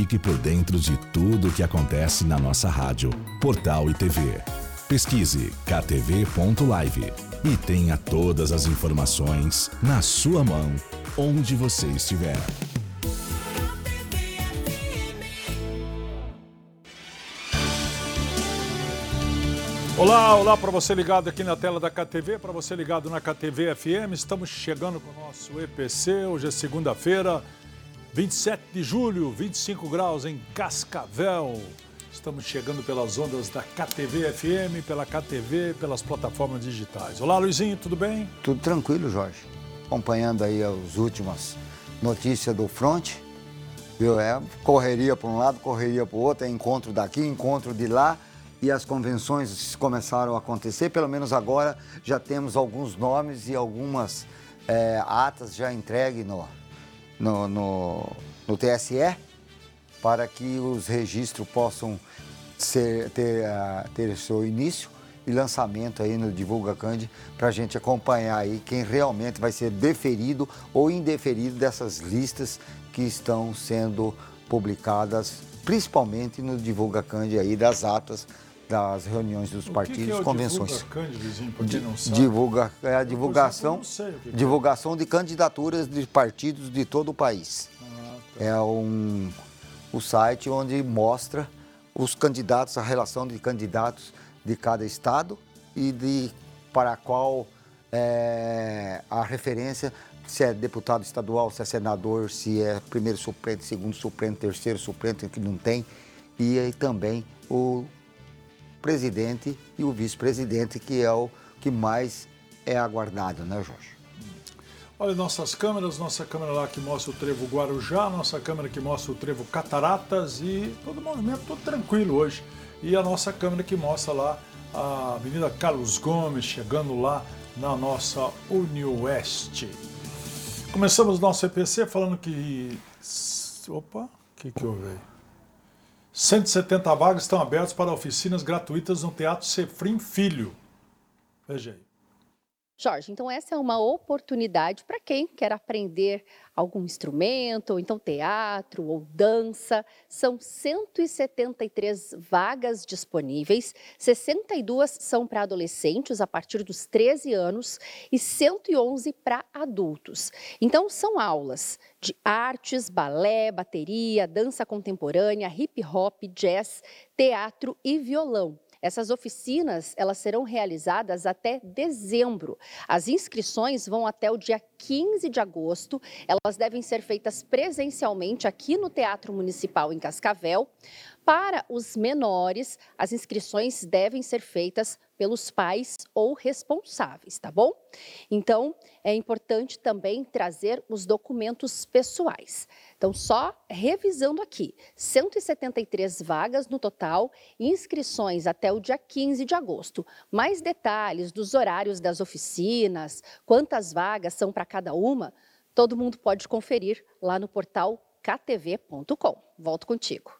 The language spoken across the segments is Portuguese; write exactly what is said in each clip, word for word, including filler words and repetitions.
Fique por dentro de tudo o que acontece na nossa rádio, portal e T V. Pesquise k t v ponto live e tenha todas as informações na sua mão, onde você estiver. Olá, olá para você ligado aqui na tela da K T V, para você ligado na K T V F M. Estamos chegando com o nosso E P C, hoje é segunda-feira, vinte e sete de julho, vinte e cinco graus em Cascavel. Estamos chegando pelas ondas da K T V F M, pela K T V, pelas plataformas digitais. Olá, Luizinho, tudo bem? Tudo tranquilo, Jorge. Acompanhando aí as últimas notícias do front, viu? É correria para um lado, correria para o outro, é encontro daqui, encontro de lá. E as convenções começaram a acontecer, pelo menos agora já temos alguns nomes e algumas é, atas já entregues no, no, no, no T S E para que os registros possam ser, ter, uh, ter seu início e lançamento aí no Divulga Cande para a gente acompanhar aí quem realmente vai ser deferido ou indeferido dessas listas que estão sendo publicadas, principalmente no Divulga Cande aí das atas das reuniões dos partidos, que que é o convenções. Divulga Cande, vizinho, pra quem não sabe? Divulga, é a divulgação, não sei o que que divulgação de candidaturas de partidos de todo o país. Ah, tá. É um, o site onde mostra os candidatos, a relação de candidatos de cada estado e de para qual é, a referência, se é deputado estadual, se é senador, se é primeiro suplente, segundo suplente, terceiro suplente, que não tem, e aí também o presidente e o vice-presidente, que é o que mais é aguardado, né, Jorge? Olha nossas câmeras, nossa câmera lá que mostra o trevo Guarujá, nossa câmera que mostra o trevo Cataratas e todo o movimento, tudo tranquilo hoje. E a nossa câmera que mostra lá a Avenida Carlos Gomes, chegando lá na nossa Unioeste. Começamos nosso E P C falando que... Opa, o que que houve aí? cento e setenta vagas estão abertas para oficinas gratuitas no Teatro Sefrim Filho. Veja aí. Jorge, então essa é uma oportunidade para quem quer aprender algum instrumento, ou então teatro ou dança. São cento e setenta e três vagas disponíveis, sessenta e duas são para adolescentes a partir dos treze anos e cento e onze para adultos. Então são aulas de artes, balé, bateria, dança contemporânea, hip hop, jazz, teatro e violão. Essas oficinas, elas serão realizadas até dezembro. As inscrições vão até o dia quinze de agosto. Elas devem ser feitas presencialmente aqui no Teatro Municipal em Cascavel. Para os menores, as inscrições devem ser feitas pelos pais ou responsáveis, tá bom? Então, é importante também trazer os documentos pessoais. Então, só revisando aqui, cento e setenta e três vagas no total, inscrições até o dia quinze de agosto. Mais detalhes dos horários das oficinas, quantas vagas são para cada uma, todo mundo pode conferir lá no portal k t v ponto com. Volto contigo.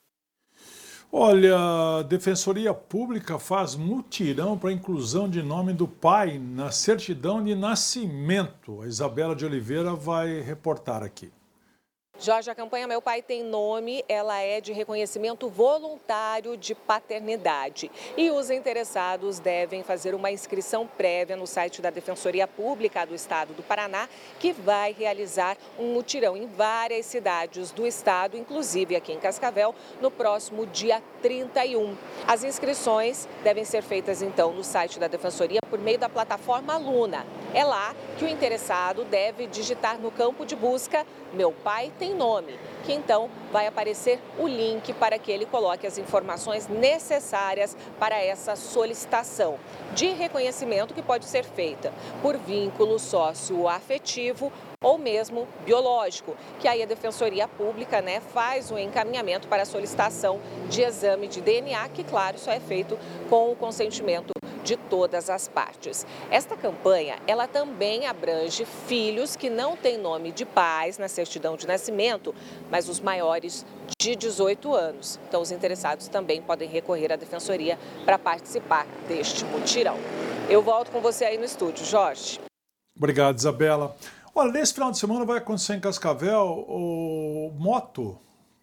Olha, a Defensoria Pública faz mutirão para a inclusão de nome do pai na certidão de nascimento. A Isabela de Oliveira vai reportar aqui. Jorge, a campanha Meu Pai Tem Nome, ela é de reconhecimento voluntário de paternidade. E os interessados devem fazer uma inscrição prévia no site da Defensoria Pública do Estado do Paraná, que vai realizar um mutirão em várias cidades do estado, inclusive aqui em Cascavel, no próximo dia trinta e um. As inscrições devem ser feitas, então, no site da Defensoria por meio da plataforma Luna. É lá que o interessado deve digitar no campo de busca Meu Pai Tem Nome, que então vai aparecer o link para que ele coloque as informações necessárias para essa solicitação de reconhecimento, que pode ser feita por vínculo socioafetivo ou mesmo biológico, que aí a Defensoria Pública, né, faz o encaminhamento para a solicitação de exame de D N A, que, claro, só é feito com o consentimento de todas as partes. Esta campanha, ela também abrange filhos que não têm nome de pais na certidão de nascimento, mas os maiores de dezoito anos. Então, os interessados também podem recorrer à Defensoria para participar deste mutirão. Eu volto com você aí no estúdio, Jorge. Obrigado, Isabela. Olha, nesse final de semana vai acontecer em Cascavel o moto,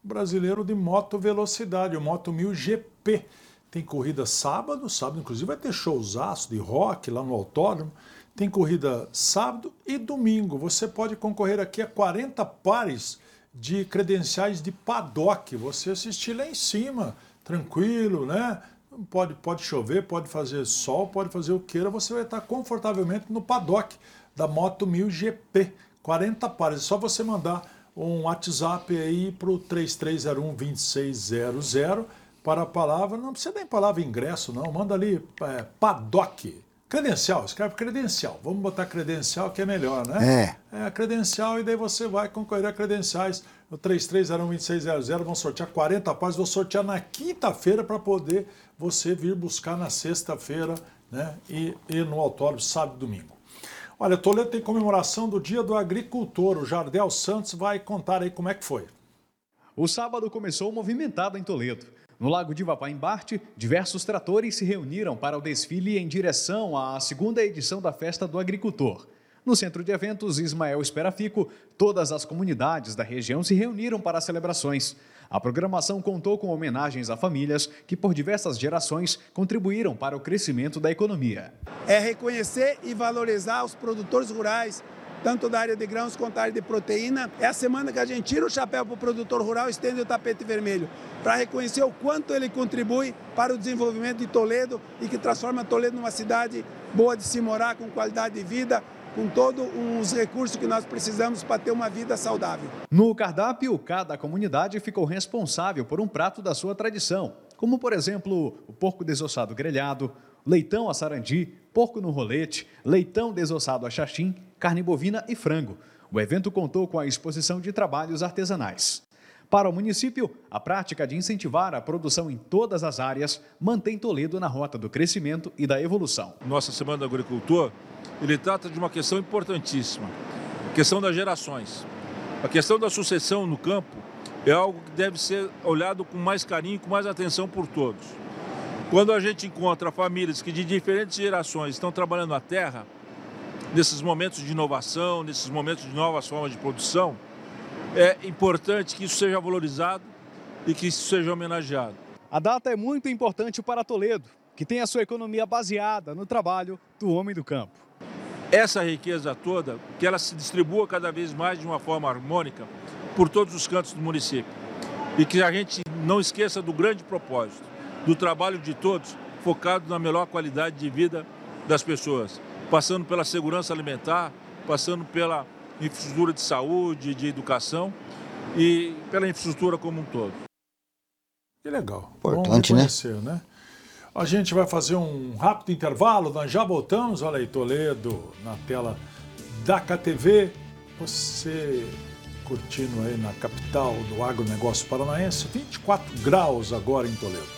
brasileiro de moto velocidade, o Moto mil G P. Tem corrida sábado, sábado inclusive vai ter showzaço de rock lá no autódromo. Tem corrida sábado e domingo. Você pode concorrer aqui a quarenta pares de credenciais de paddock. Você assistir lá em cima, tranquilo, né? Pode, pode chover, pode fazer sol, pode fazer o que queira. Você vai estar confortavelmente no paddock da Moto mil G P. quarenta pares. É só você mandar um WhatsApp aí para o três três zero um, dois seis zero zero para a palavra, não precisa nem palavra ingresso não, manda ali é, paddock, credencial, escreve credencial, vamos botar credencial que é melhor, né? É. É credencial e daí você vai concorrer a credenciais no três três zero um, dois seis zero zero, vamos sortear quarenta pares, vou sortear na quinta-feira para poder você vir buscar na sexta-feira, né? E, e no autódromo sábado e domingo. Olha, Toledo tem comemoração do Dia do Agricultor. O Jardel Santos vai contar aí como é que foi. O sábado começou movimentado em Toledo. No Lago de Ivapá-Embarte, diversos tratores se reuniram para o desfile em direção à segunda edição da Festa do Agricultor. No Centro de Eventos Ismael Esperafico, todas as comunidades da região se reuniram para as celebrações. A programação contou com homenagens a famílias que, por diversas gerações, contribuíram para o crescimento da economia. É reconhecer e valorizar os produtores rurais, tanto da área de grãos quanto da área de proteína. É a semana que a gente tira o chapéu para o produtor rural e estende o tapete vermelho, para reconhecer o quanto ele contribui para o desenvolvimento de Toledo e que transforma Toledo numa cidade boa de se morar, com qualidade de vida, com todos os recursos que nós precisamos para ter uma vida saudável. No cardápio, cada comunidade ficou responsável por um prato da sua tradição, como, por exemplo, o porco desossado grelhado, leitão a sarandi, porco no rolete, leitão desossado a xaxim, carne bovina e frango. O evento contou com a exposição de trabalhos artesanais. Para o município, a prática de incentivar a produção em todas as áreas mantém Toledo na rota do crescimento e da evolução. Nossa Semana do Agricultor, ele trata de uma questão importantíssima, a questão das gerações. A questão da sucessão no campo é algo que deve ser olhado com mais carinho, com mais atenção por todos. Quando a gente encontra famílias que de diferentes gerações estão trabalhando a terra, nesses momentos de inovação, nesses momentos de novas formas de produção, é importante que isso seja valorizado e que isso seja homenageado. A data é muito importante para Toledo, que tem a sua economia baseada no trabalho do homem do campo. Essa riqueza toda, que ela se distribua cada vez mais de uma forma harmônica por todos os cantos do município. E que a gente não esqueça do grande propósito, do trabalho de todos, focado na melhor qualidade de vida das pessoas, passando pela segurança alimentar, passando pela infraestrutura de saúde, de educação e pela infraestrutura como um todo. Que legal. Importante, né? né? A gente vai fazer um rápido intervalo, nós já voltamos. Olha aí, Toledo na tela da K T V. Você curtindo aí na capital do agronegócio paranaense, vinte e quatro graus agora em Toledo.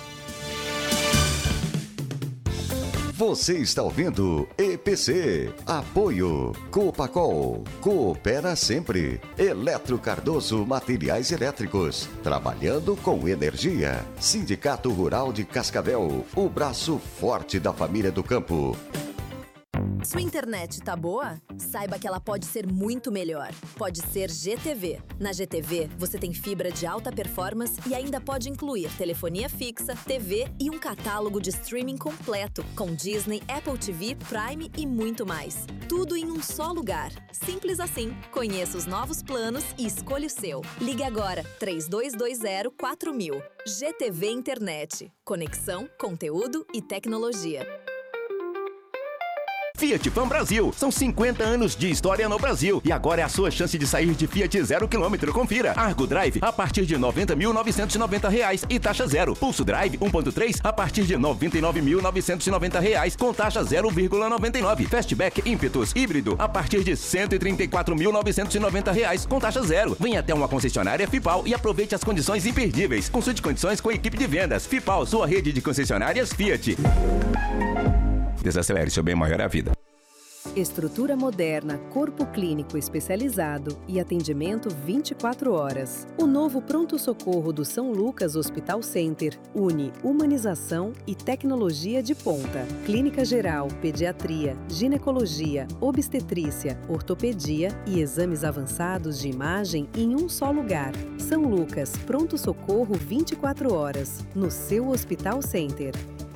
Você está ouvindo E P C. Apoio Copacol. Coopera sempre. Eletro Cardoso Materiais Elétricos. Trabalhando com energia. Sindicato Rural de Cascavel. O braço forte da família do campo. Sua internet tá boa? Saiba que ela pode ser muito melhor. Pode ser G T V. Na G T V, você tem fibra de alta performance e ainda pode incluir telefonia fixa, T V e um catálogo de streaming completo, com Disney, Apple T V, Prime e muito mais. Tudo em um só lugar. Simples assim. Conheça os novos planos e escolha o seu. Ligue agora, três dois dois zero, quatro mil. G T V Internet. Conexão, conteúdo e tecnologia. Fiat Fan Brasil. São cinquenta anos de história no Brasil. E agora é a sua chance de sair de Fiat zero quilômetro. Confira. Argo Drive a partir de noventa mil novecentos e noventa reais e taxa zero. Pulso Drive um ponto três a partir de noventa e nove mil novecentos e noventa reais com taxa zero vírgula noventa e nove. Fastback Impetus híbrido a partir de cento e trinta e quatro mil novecentos e noventa reais com taxa zero. Venha até uma concessionária Fipal e aproveite as condições imperdíveis. Consulte condições com a equipe de vendas. Fipal, sua rede de concessionárias Fiat. Desacelere, seu bem maior é a vida. Estrutura moderna, corpo clínico especializado e atendimento vinte e quatro horas. O novo pronto-socorro do São Lucas Hospital Center une humanização e tecnologia de ponta. Clínica geral, pediatria, ginecologia, obstetrícia, ortopedia e exames avançados de imagem em um só lugar. São Lucas, pronto-socorro vinte e quatro horas, no seu Hospital Center.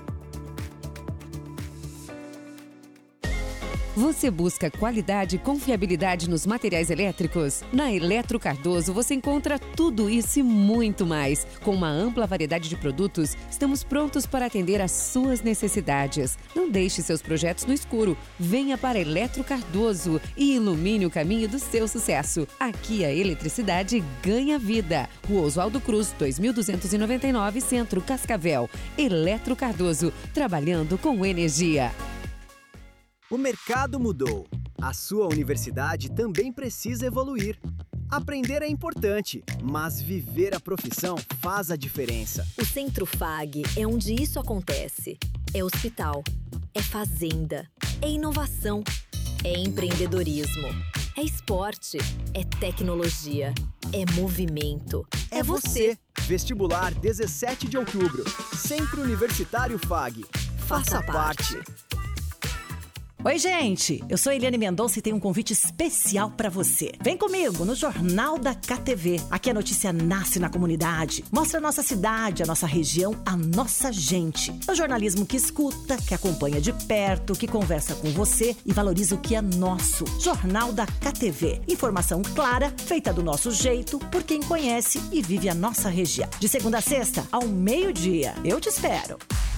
Você busca qualidade e confiabilidade nos materiais elétricos? Na Eletro Cardoso você encontra tudo isso e muito mais. Com uma ampla variedade de produtos, estamos prontos para atender às suas necessidades. Não deixe seus projetos no escuro. Venha para Eletro Cardoso e ilumine o caminho do seu sucesso. Aqui a eletricidade ganha vida. Rua Oswaldo Cruz, dois mil duzentos e noventa e nove, Centro Cascavel. Eletro Cardoso, trabalhando com energia. O mercado mudou. A sua universidade também precisa evoluir. Aprender é importante, mas viver a profissão faz a diferença. O Centro F A G é onde isso acontece. É hospital, é fazenda, é inovação, é empreendedorismo, é esporte, é tecnologia, é movimento. É você. Vestibular dezessete de outubro. Centro Universitário F A G. Faça parte. Oi, gente! Eu sou Eliane Mendonça e tenho um convite especial para você. Vem comigo no Jornal da K T V. Aqui a notícia nasce na comunidade. Mostra a nossa cidade, a nossa região, a nossa gente. É o jornalismo que escuta, que acompanha de perto, que conversa com você e valoriza o que é nosso. Jornal da K T V. Informação clara, feita do nosso jeito, por quem conhece e vive a nossa região. De segunda a sexta, ao meio-dia. Eu te espero.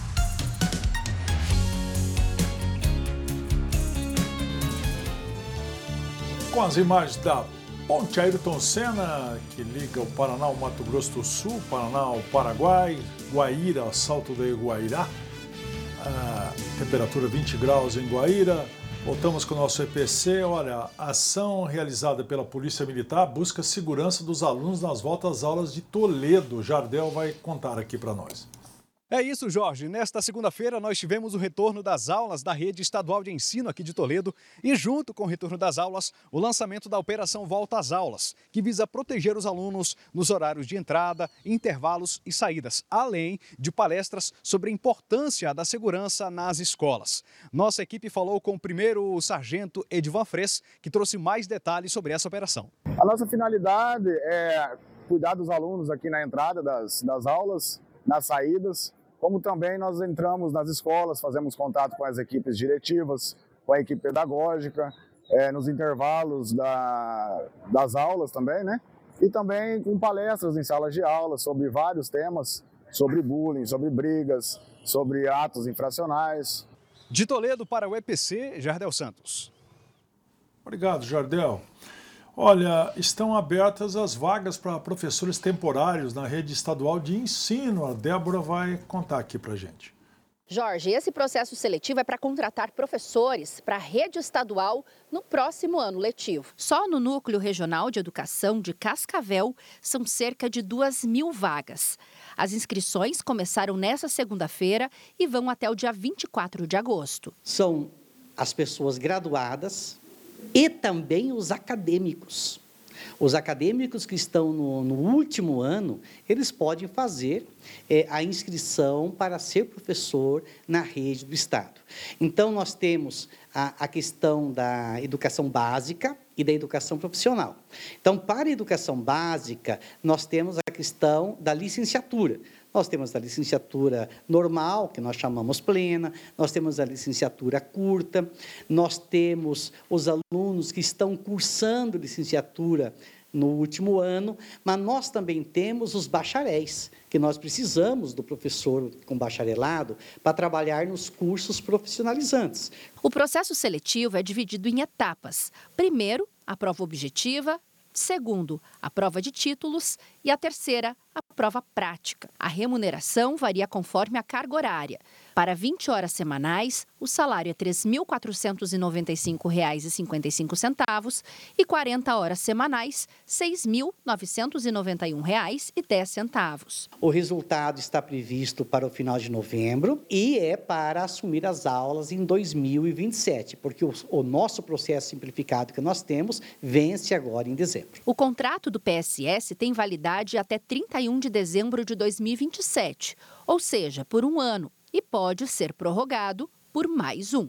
Com as imagens da Ponte Ayrton Senna, que liga o Paraná ao Mato Grosso do Sul, Paraná ao Paraguai, Guaíra ao Salto do Iguairá, a temperatura vinte graus em Guaíra. Voltamos com o nosso E P C. Olha, a ação realizada pela Polícia Militar busca a segurança dos alunos nas voltas às aulas de Toledo. Jardel vai contar aqui para nós. É isso, Jorge. Nesta segunda-feira nós tivemos o retorno das aulas da Rede Estadual de Ensino aqui de Toledo e, junto com o retorno das aulas, o lançamento da Operação Volta às Aulas, que visa proteger os alunos nos horários de entrada, intervalos e saídas, além de palestras sobre a importância da segurança nas escolas. Nossa equipe falou com o primeiro sargento Edivan Fres, que trouxe mais detalhes sobre essa operação. A nossa finalidade é cuidar dos alunos aqui na entrada das, das aulas, nas saídas, como também nós entramos nas escolas, fazemos contato com as equipes diretivas, com a equipe pedagógica, é, nos intervalos da, das aulas também, né? E também com palestras em salas de aula sobre vários temas, sobre bullying, sobre brigas, sobre atos infracionais. De Toledo para o E P C, Jardel Santos. Obrigado, Jardel. Olha, estão abertas as vagas para professores temporários na rede estadual de ensino. A Débora vai contar aqui para a gente. Jorge, esse processo seletivo é para contratar professores para a rede estadual no próximo ano letivo. Só no Núcleo Regional de Educação de Cascavel são cerca de duas mil vagas. As inscrições começaram nesta segunda-feira e vão até o dia vinte e quatro de agosto. São as pessoas graduadas e também os acadêmicos. Os acadêmicos que estão no, no último ano, eles podem fazer é, a inscrição para ser professor na rede do Estado. Então, nós temos a, a questão da educação básica e da educação profissional. Então, para a educação básica, nós temos a questão da licenciatura. Nós temos a licenciatura normal, que nós chamamos plena, nós temos a licenciatura curta, nós temos os alunos que estão cursando licenciatura no último ano, mas nós também temos os bacharéis, que nós precisamos do professor com bacharelado para trabalhar nos cursos profissionalizantes. O processo seletivo é dividido em etapas. Primeiro, a prova objetiva. Segundo, a prova de títulos e a terceira, a prova prática. A remuneração varia conforme a carga horária. Para vinte horas semanais, o salário é três mil quatrocentos e noventa e cinco reais e cinquenta e cinco centavos e quarenta horas semanais, seis mil novecentos e noventa e um reais e dez centavos. O resultado está previsto para o final de novembro e é para assumir as aulas em dois mil e vinte e sete, porque o, o nosso processo simplificado que nós temos vence agora em dezembro. O contrato do P S S tem validade até trinta e um de dezembro de dois mil e vinte e sete, ou seja, por um ano. E pode ser prorrogado por mais um.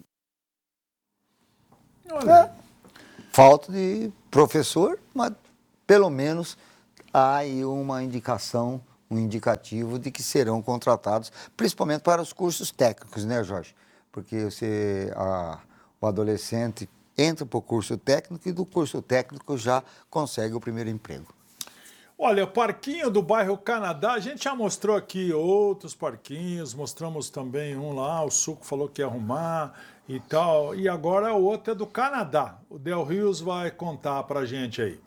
É. Falta de professor, mas pelo menos há aí uma indicação, um indicativo de que serão contratados, principalmente para os cursos técnicos, né, Jorge? Porque você, a, o adolescente entra para o curso técnico e do curso técnico já consegue o primeiro emprego. Olha, o parquinho do bairro Canadá, a gente já mostrou aqui outros parquinhos, mostramos também um lá, o Suco falou que ia arrumar e tal, e agora o outro é do Canadá. O Del Rios vai contar pra gente aí.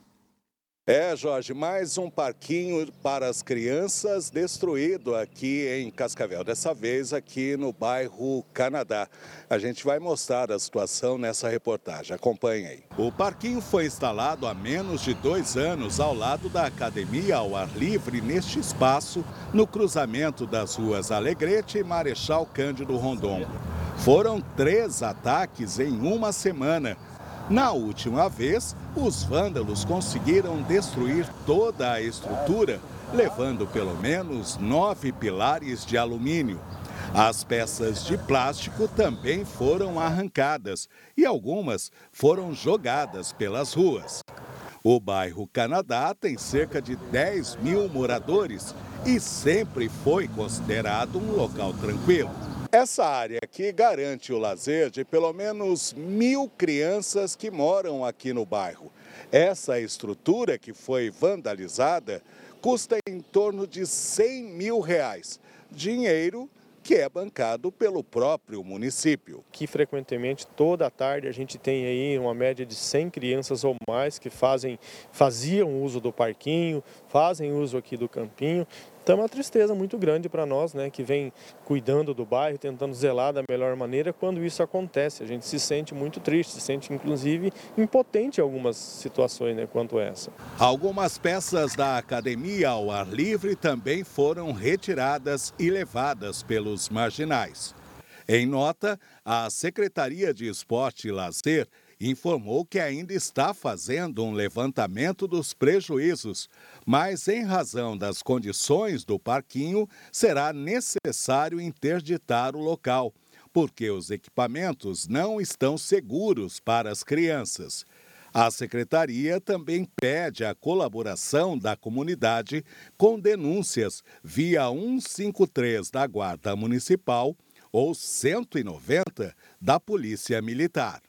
É, Jorge, mais um parquinho para as crianças destruído aqui em Cascavel, dessa vez aqui no bairro Canadá. A gente vai mostrar a situação nessa reportagem, acompanhe aí. O parquinho foi instalado há menos de dois anos ao lado da academia ao ar livre neste espaço, no cruzamento das ruas Alegrete e Marechal Cândido Rondon. Foram três ataques em uma semana. Na última vez, os vândalos conseguiram destruir toda a estrutura, levando pelo menos nove pilares de alumínio. As peças de plástico também foram arrancadas e algumas foram jogadas pelas ruas. O bairro Canadá tem cerca de dez mil moradores e sempre foi considerado um local tranquilo. Essa área aqui garante o lazer de pelo menos mil crianças que moram aqui no bairro. Essa estrutura que foi vandalizada custa em torno de cem mil reais, dinheiro que é bancado pelo próprio município. Que frequentemente toda a tarde a gente tem aí uma média de cem crianças ou mais que fazem, faziam uso do parquinho, fazem uso aqui do campinho. Então é uma tristeza muito grande para nós, né, que vem cuidando do bairro, tentando zelar da melhor maneira quando isso acontece. A gente se sente muito triste, se sente inclusive impotente em algumas situações, né, quanto essa. Algumas peças da academia ao ar livre também foram retiradas e levadas pelos marginais. Em nota, a Secretaria de Esporte e Lazer informou que ainda está fazendo um levantamento dos prejuízos, mas em razão das condições do parquinho, será necessário interditar o local, porque os equipamentos não estão seguros para as crianças. A Secretaria também pede a colaboração da comunidade com denúncias via cento e cinquenta e três da Guarda Municipal ou cento e noventa da Polícia Militar.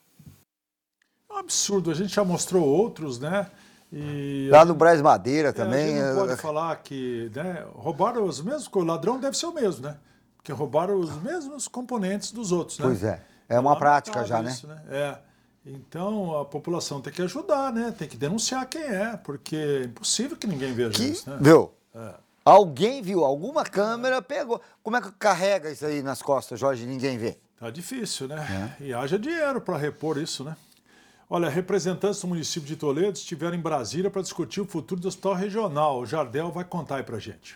É um absurdo, a gente já mostrou outros, né? E lá do Braz Madeira também. É, a gente não pode falar que, né, roubaram os mesmos, o ladrão deve ser o mesmo, né? Porque roubaram os mesmos componentes dos outros, né? Pois é, é uma prática já, isso, né? né? É. Então a população tem que ajudar, né? Tem que denunciar quem é, porque é impossível que ninguém veja que, isso, né? Viu? É. Alguém viu, alguma câmera pegou. Como é que carrega isso aí nas costas, Jorge, e ninguém vê? Tá difícil, né? É. E haja dinheiro para repor isso, né? Olha, representantes do município de Toledo estiveram em Brasília para discutir o futuro do hospital regional. O Jardel vai contar aí para gente.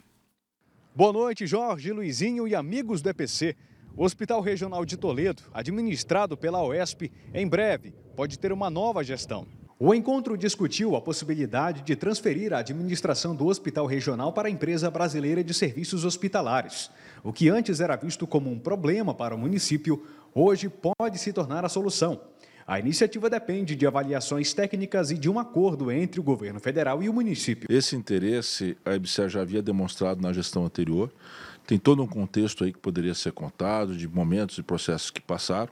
Boa noite, Jorge, Luizinho e amigos do E P C. O Hospital Regional de Toledo, administrado pela O E S P, em breve pode ter uma nova gestão. O encontro discutiu a possibilidade de transferir a administração do Hospital Regional para a Empresa Brasileira de Serviços Hospitalares. O que antes era visto como um problema para o município, hoje pode se tornar a solução. A iniciativa depende de avaliações técnicas e de um acordo entre o governo federal e o município. Esse interesse a E B S E já havia demonstrado na gestão anterior. Tem todo um contexto aí que poderia ser contado, de momentos e processos que passaram,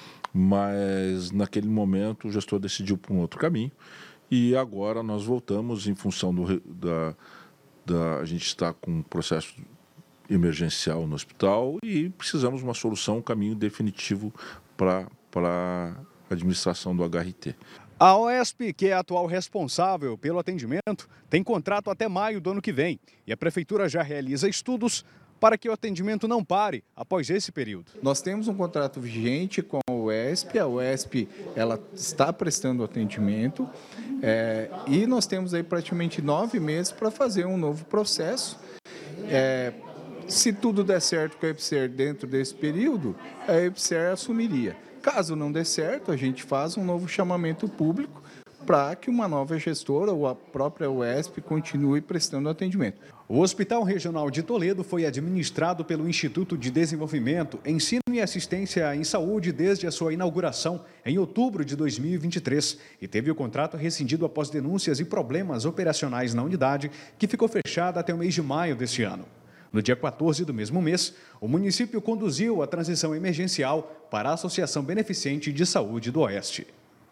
mas naquele momento o gestor decidiu por um outro caminho e agora nós voltamos em função do... Da, da, a gente está com um processo emergencial no hospital e precisamos de uma solução, um caminho definitivo para para a administração do H R T. A O E S P, que é a atual responsável pelo atendimento, tem contrato até maio do ano que vem e a Prefeitura já realiza estudos para que o atendimento não pare após esse período. Nós temos um contrato vigente com a U E S P, a U E S P ela está prestando atendimento é, e nós temos aí praticamente nove meses para fazer um novo processo. É, se tudo der certo com a EPSER dentro desse período, a EPSER assumiria. Caso não dê certo, a gente faz um novo chamamento público para que uma nova gestora ou a própria U E S P continue prestando atendimento. O Hospital Regional de Toledo foi administrado pelo Instituto de Desenvolvimento, Ensino e Assistência em Saúde desde a sua inauguração em outubro de dois mil e vinte e três e teve o contrato rescindido após denúncias e problemas operacionais na unidade, que ficou fechada até o mês de maio deste ano. No dia quatorze do mesmo mês, o município conduziu a transição emergencial para a Associação Beneficente de Saúde do Oeste.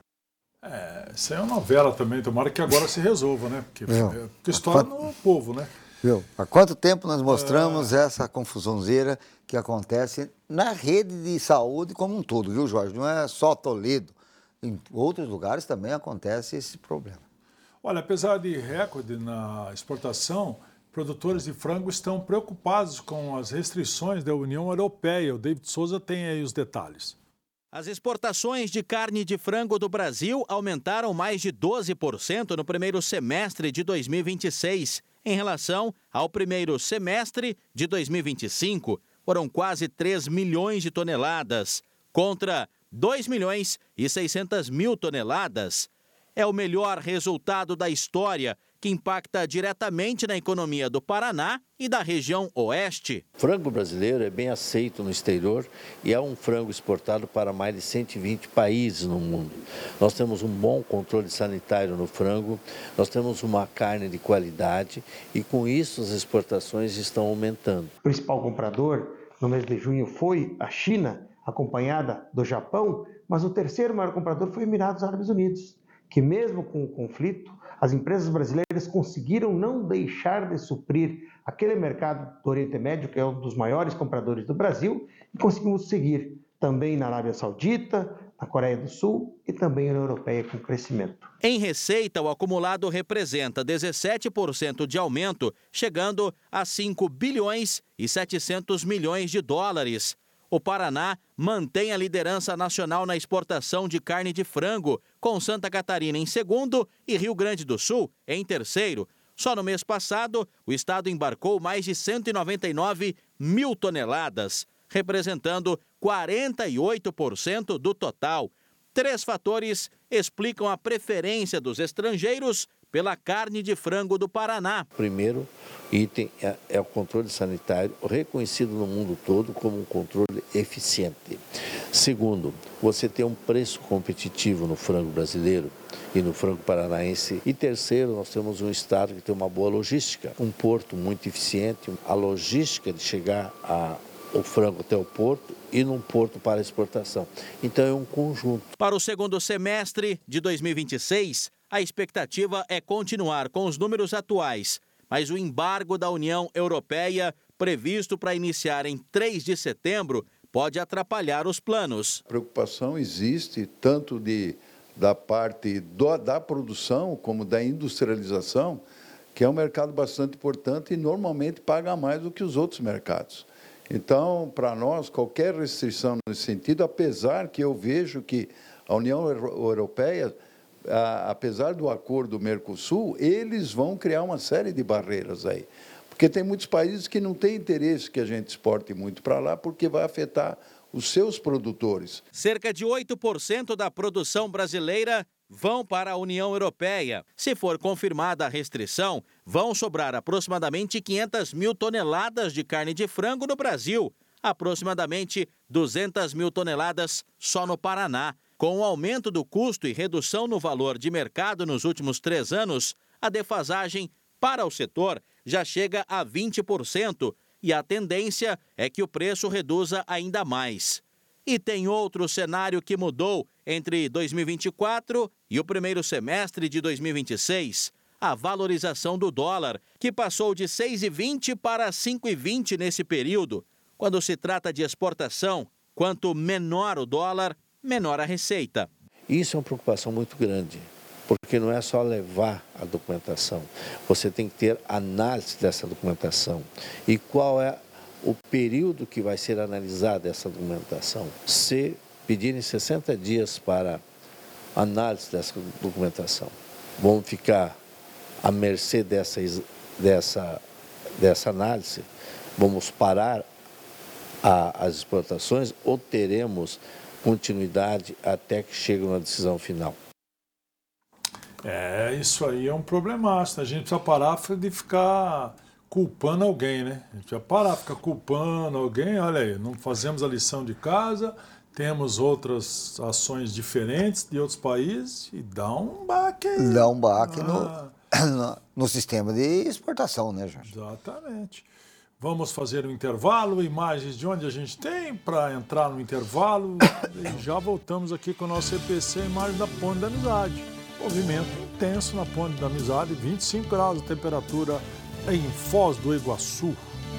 É, isso é uma novela também, tomara que agora se resolva, né? Porque, é, porque estoura no povo, né? Viu? Há quanto tempo nós mostramos é... essa confusãozeira que acontece na rede de saúde como um todo, viu, Jorge? Não é só Toledo. Em outros lugares também acontece esse problema. Olha, apesar de recorde na exportação, produtores de frango estão preocupados com as restrições da União Europeia. O David Souza tem aí os detalhes. As exportações de carne de frango do Brasil aumentaram mais de doze por cento no primeiro semestre de dois mil e vinte e seis. Em relação ao primeiro semestre de dois mil e vinte e cinco, foram quase três milhões de toneladas, contra dois milhões e seiscentas mil toneladas. É o melhor resultado da história, que impacta diretamente na economia do Paraná e da região oeste. O frango brasileiro é bem aceito no exterior e é um frango exportado para mais de cento e vinte países no mundo. Nós temos um bom controle sanitário no frango, nós temos uma carne de qualidade e com isso as exportações estão aumentando. O principal comprador no mês de junho foi a China, acompanhada do Japão, mas o terceiro maior comprador foi os Emirados Árabes Unidos, que mesmo com o conflito, as empresas brasileiras conseguiram não deixar de suprir aquele mercado do Oriente Médio, que é um dos maiores compradores do Brasil, e conseguimos seguir também na Arábia Saudita, na Coreia do Sul e também na União Europeia com crescimento. Em receita, o acumulado representa dezessete por cento de aumento, chegando a cinco bilhões e setecentos milhões de dólares. O Paraná mantém a liderança nacional na exportação de carne de frango, com Santa Catarina em segundo e Rio Grande do Sul em terceiro. Só no mês passado, o estado embarcou mais de cento e noventa e nove mil toneladas, representando quarenta e oito por cento do total. Três fatores explicam a preferência dos estrangeiros pela carne de frango do Paraná. O primeiro item é, é o controle sanitário, reconhecido no mundo todo como um controle eficiente. Segundo, você tem um preço competitivo no frango brasileiro e no frango paranaense. E terceiro, nós temos um estado que tem uma boa logística, um porto muito eficiente, a logística de chegar a o frango até o porto e num porto para exportação. Então é um conjunto. Para o segundo semestre de dois mil e vinte e seis, a expectativa é continuar com os números atuais, mas o embargo da União Europeia, previsto para iniciar em três de setembro, pode atrapalhar os planos. A preocupação existe tanto de, da parte do, da produção como da industrialização, que é um mercado bastante importante e normalmente paga mais do que os outros mercados. Então, para nós, qualquer restrição nesse sentido, apesar que eu vejo que a União Europeia, apesar do acordo do Mercosul, eles vão criar uma série de barreiras aí. Porque tem muitos países que não têm interesse que a gente exporte muito para lá, porque vai afetar os seus produtores. Cerca de oito por cento da produção brasileira vão para a União Europeia. Se for confirmada a restrição, vão sobrar aproximadamente quinhentas mil toneladas de carne de frango no Brasil, aproximadamente duzentas mil toneladas só no Paraná. Com o aumento do custo e redução no valor de mercado nos últimos três anos, a defasagem para o setor já chega a vinte por cento e a tendência é que o preço reduza ainda mais. E tem outro cenário que mudou entre dois mil e vinte e quatro e o primeiro semestre de dois mil e vinte e seis. A valorização do dólar, que passou de seis reais e vinte centavos para cinco reais e vinte centavos nesse período. Quando se trata de exportação, quanto menor o dólar, menor a receita. Isso é uma preocupação muito grande, porque não é só levar a documentação. Você tem que ter análise dessa documentação. E qual é o período que vai ser analisada essa documentação. Se pedirem sessenta dias para análise dessa documentação, vamos ficar à mercê dessa, dessa, dessa análise, vamos parar a, as exportações ou teremos continuidade até que chegue uma decisão final? É, isso aí é um problemaço. A gente precisa parar de ficar culpando alguém, né? A gente precisa parar de ficar culpando alguém. Olha aí, não fazemos a lição de casa, temos outras ações diferentes de outros países e dá um baque aí. Dá um baque ah. no, no sistema de exportação, né, Jorge? Exatamente. Vamos fazer um intervalo, imagens de onde a gente tem para entrar no intervalo e já voltamos aqui com o nosso E P C, imagem da Ponte da Amizade. Movimento intenso na Ponte da Amizade, vinte e cinco graus de temperatura em Foz do Iguaçu.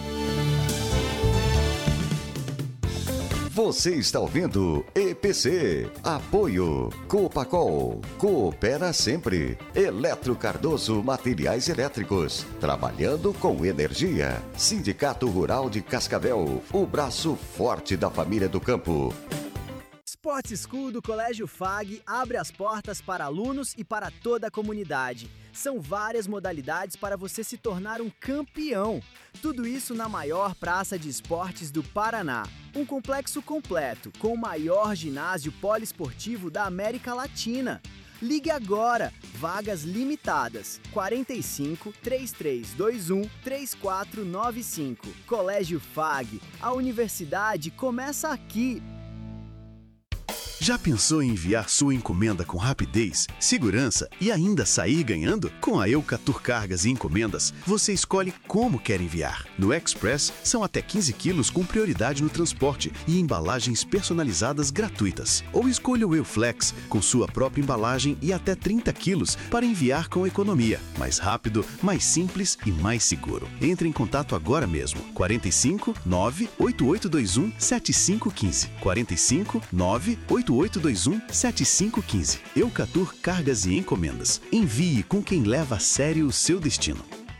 Você está ouvindo E P C. Apoio Copacol. Coopera sempre. Eletro Cardoso Materiais Elétricos. Trabalhando com energia. Sindicato Rural de Cascavel. O braço forte da família do campo. Sport School do Colégio F A G abre as portas para alunos e para toda a comunidade. São várias modalidades para você se tornar um campeão. Tudo isso na maior praça de esportes do Paraná. Um complexo completo, com o maior ginásio poliesportivo da América Latina. Ligue agora, vagas limitadas, quarenta e cinco, trinta e três vinte e um, trinta e quatro noventa e cinco. Colégio F A G, a universidade começa aqui. Já pensou em enviar sua encomenda com rapidez, segurança e ainda sair ganhando? Com a Eucatur Cargas e Encomendas, você escolhe como quer enviar. No Express, são até quinze quilos com prioridade no transporte e embalagens personalizadas gratuitas. Ou escolha o Euflex, com sua própria embalagem e até trinta quilos para enviar com economia. Mais rápido, mais simples e mais seguro. Entre em contato agora mesmo. quarenta e cinco, nove oito oito dois um, sete cinco um cinco. quarenta e cinco, nove oito oito dois um, sete cinco um cinco. Eucatur Cargas e Encomendas. Envie com quem leva a sério o seu destino.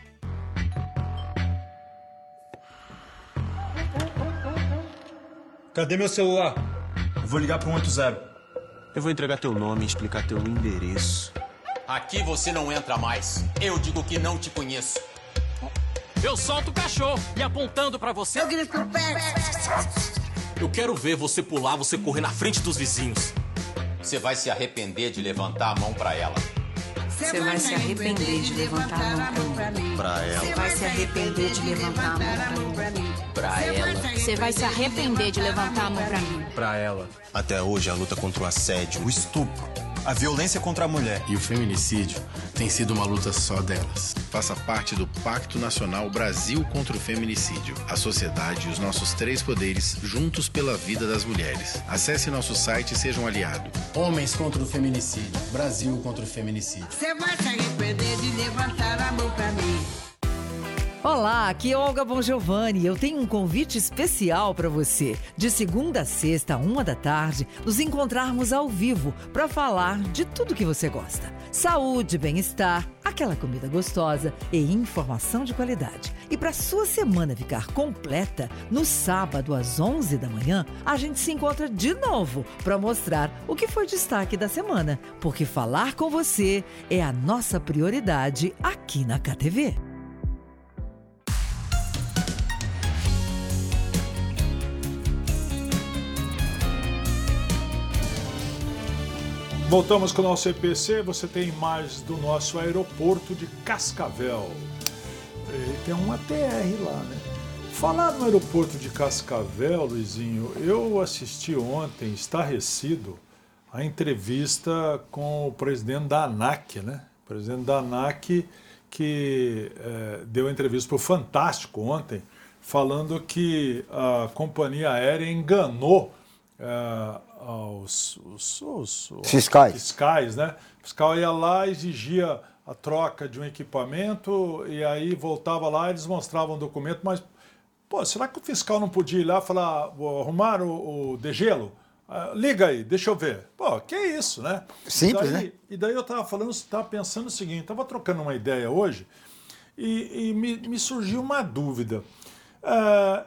Cadê meu celular? Eu vou ligar para um oito zero. Eu vou entregar teu nome e explicar teu endereço. Aqui você não entra mais. Eu digo que não te conheço. Eu solto o cachorro e apontando pra você... Eu grito pro pé. Eu quero ver você pular, você correr na frente dos vizinhos. Você vai se arrepender de levantar a mão pra ela. Você vai se arrepender de levantar a mão pra mim. Pra ela. Você vai se arrepender de levantar a mão pra mim. Pra ela. Você vai se arrepender de levantar a mão pra mim. Pra ela. Até hoje a luta contra o assédio, o estupro, a violência contra a mulher e o feminicídio tem sido uma luta só delas. Faça parte do Pacto Nacional Brasil contra o Feminicídio. A sociedade e os nossos três poderes juntos pela vida das mulheres. Acesse nosso site e seja um aliado. Homens contra o feminicídio. Brasil contra o feminicídio. Você vai se arrepender de levantar a mão pra mim. Olá, aqui é Olga Bongiovanni. Eu tenho um convite especial para você. De segunda a sexta, uma da tarde, nos encontrarmos ao vivo para falar de tudo que você gosta. Saúde, bem-estar, aquela comida gostosa e informação de qualidade. E para sua semana ficar completa, no sábado às onze da manhã, a gente se encontra de novo para mostrar o que foi destaque da semana. Porque falar com você é a nossa prioridade aqui na K T V. Voltamos com o nosso E P C, você tem imagens do nosso aeroporto de Cascavel. E tem uma T R lá, né? Falar no aeroporto de Cascavel, Luizinho, eu assisti ontem, estarrecido, a entrevista com o presidente da ANAC, né? O presidente da ANAC que é, deu entrevista para o Fantástico ontem, falando que a companhia aérea enganou é, Os, os, os, os fiscais. fiscais, né? O fiscal ia lá, exigia a troca de um equipamento e aí voltava lá e eles mostravam o documento, mas, pô, será que o fiscal não podia ir lá e falar, vou arrumar o, o degelo? Uh, liga aí, deixa eu ver. Pô, que isso, né? Simples, e daí, né? E daí eu estava falando, estava pensando o seguinte, estava trocando uma ideia hoje e, e me, me surgiu uma dúvida. Uh,